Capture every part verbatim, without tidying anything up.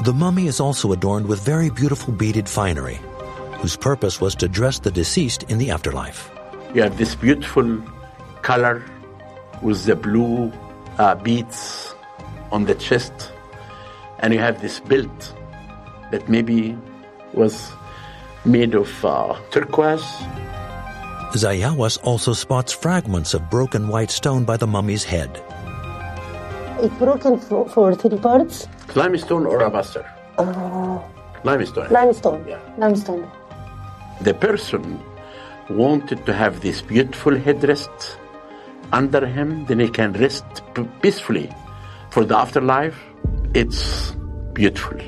The mummy is also adorned with very beautiful beaded finery, whose purpose was to dress the deceased in the afterlife. You have this beautiful color with the blue uh, beads on the chest, and you have this belt that maybe was made of uh, turquoise. Zahi Hawass also spots fragments of broken white stone by the mummy's head. It's broken for, for three parts. Limestone or alabaster? Uh, limestone. Limestone. Yeah. Limestone. The person wanted to have this beautiful headrest under him, then he can rest p- peacefully for the afterlife. It's beautiful.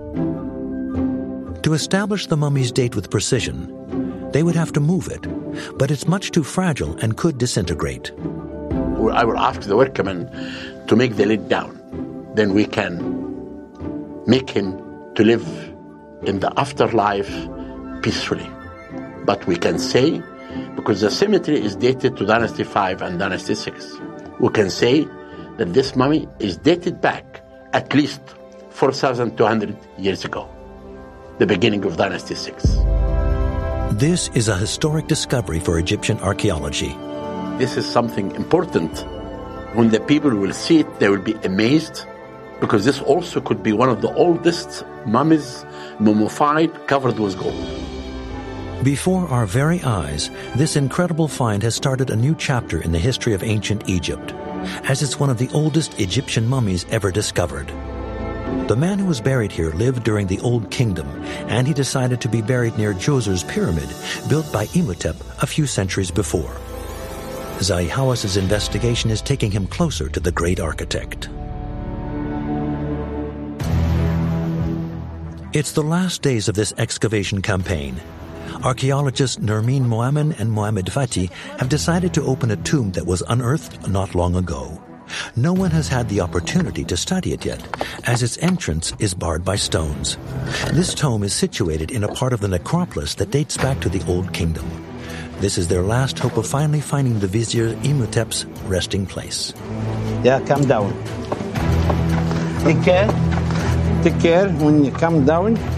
To establish the mummy's date with precision, they would have to move it, but it's much too fragile and could disintegrate. I will ask the workman to make the lid down. Then we can make him to live in the afterlife peacefully. But we can say, because the cemetery is dated to Dynasty five and Dynasty six, we can say that this mummy is dated back at least four thousand two hundred years ago, the beginning of Dynasty six. This is a historic discovery for Egyptian archaeology. This is something important. When the people will see it, they will be amazed, because this also could be one of the oldest mummies, mummified, covered with gold. Before our very eyes, this incredible find has started a new chapter in the history of ancient Egypt, as it's one of the oldest Egyptian mummies ever discovered. The man who was buried here lived during the Old Kingdom, and he decided to be buried near Djoser's pyramid, built by Imhotep a few centuries before. Zahi Hawass's investigation is taking him closer to the great architect. It's the last days of this excavation campaign. Archaeologists Nermeen Moamen and Mohamed Fati have decided to open a tomb that was unearthed not long ago. No one has had the opportunity to study it yet, as its entrance is barred by stones. This tomb is situated in a part of the necropolis that dates back to the Old Kingdom. This is their last hope of finally finding the Vizier Imhotep's resting place. Yeah, come down. Take care. Take care when you come down.